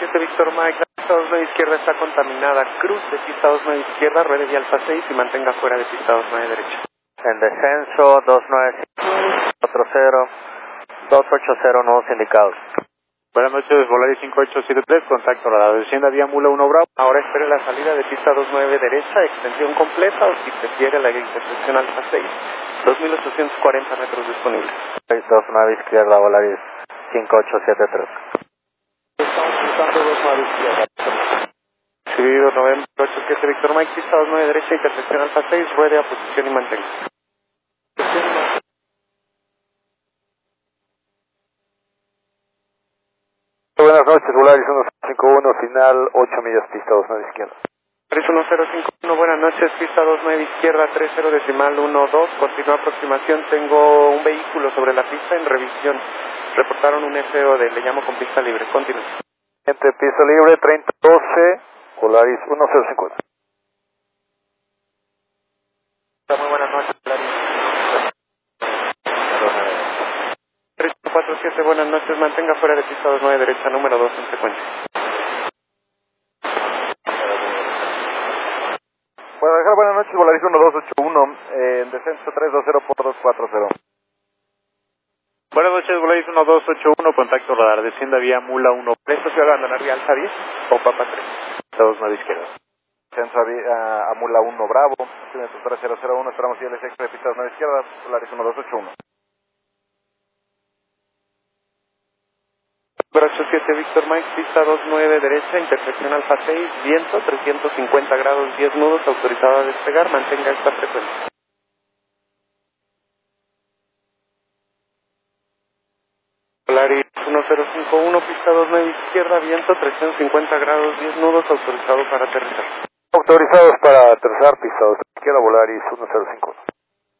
487 Víctor Mike, pista 29 izquierda está contaminada, cruz de pista 29 izquierda, ruede vial alfa 6 y mantenga fuera de pista 29 derecha. En descenso, 29540, 280 nuevos indicados. Buenas noches, Volaris 5873, contacto radar, descienda vía Mula 1 Bravo. Ahora espere la salida de pista 29 derecha, extensión completa o si prefiere la intersección alfa 6, 2840 metros disponibles. 29 izquierda, Volaris 5873. Estamos cruzando 29 izquierda. Seguido November 87 Víctor Mike, pista 29 derecha, intersección alfa 6, ruede a posición y mantenga. Buenas noches, Volaris 151, final 8 millas, pista 29 izquierda. Volaris 1051, buenas noches, pista 29 izquierda, 30 decimal 12, continúa aproximación, tengo un vehículo sobre la pista en revisión, reportaron un FO le llamo con pista libre, continúa. Entre pista libre, 3012, Volaris 1050. Muy buenas noches, Volaris. 347, buenas noches, mantenga fuera de pista 29 derecha, número 2 en secuencia. Buenas noches, Volaris 1281, en descenso 320 por 240. Buenas noches, Volaris 1281, contacto radar, descienda vía Mula 1. ¿Esto se va a abandonar vía alfa 10 o papa 3? Pista 29 izquierda. Descenso a Mula 1 Bravo, kilómetro 3001, esperamos niveles extra de pista 29 izquierda, Volaris 1281. 87 Víctor Mike, pista 29 derecha, intersección alfa 6, viento 350 grados 10 nudos, autorizado a despegar, mantenga esta frecuencia. Volaris 1051, pista 29 izquierda, viento 350 grados 10 nudos, autorizado para aterrizar. Autorizados para aterrizar, pista 29 izquierda, Volaris 1051.